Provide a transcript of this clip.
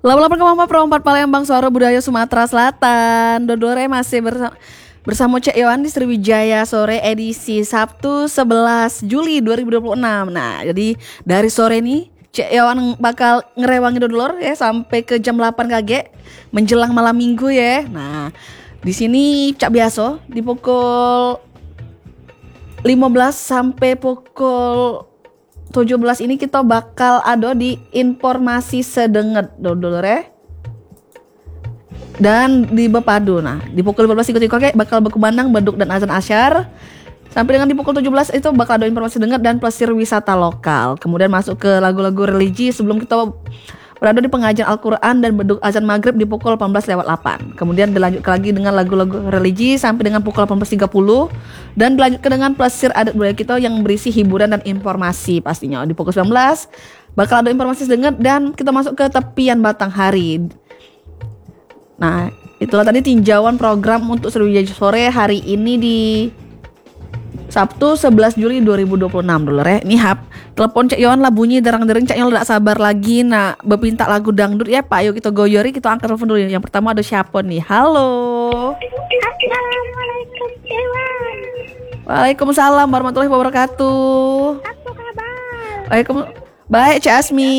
Lapan Kemampa Perempat Palembang Suara Budaya Sumatera Selatan. Dodore masih bersama Cek Yohan di Sriwijaya Sore edisi Sabtu 11 Juli 2026. Nah, jadi dari sore ini Cek Yohan bakal ngerewangi Dodolor ya sampai ke jam 8 KG menjelang malam Minggu ya. Nah, di sini Cak Biaso di pukul 15 sampai pukul 17 ini kita bakal ada di informasi sedenget Dodolore. Dan di Bepadu. Nah, di pukul 15 ikut bakal berkumandang beduk dan azan asyar. Sampai dengan di pukul 17 itu bakal ada informasi dengar dan plesir wisata lokal. Kemudian masuk ke lagu-lagu religi sebelum kita berada di pengajian Al-Quran dan beduk azan maghrib di pukul 18:08. Kemudian dilanjutkan lagi dengan lagu-lagu religi sampai dengan pukul 18:30. Dan dilanjutkan dengan plesir adat budaya kita yang berisi hiburan dan informasi pastinya. Di pukul 19 bakal ada informasi dengar dan kita masuk ke tepian Batanghari. Nah, itulah tadi tinjauan program untuk Sriwijaya Sore hari ini di Sabtu 11 Juli 2026 dulu ya. Ini telepon Cek Yohan lah bunyi derang-dering, Cek Yohan tidak sabar lagi. Nah, berpinta lagu dangdut ya Pak. Yuk kita goyori, kita angkat telepon dulu. Yang pertama ada siapa nih? Halo. Assalamualaikum Dewan. Waalaikumsalam warahmatullahi wabarakatuh. Apa kabar? Baik Cek Asmi.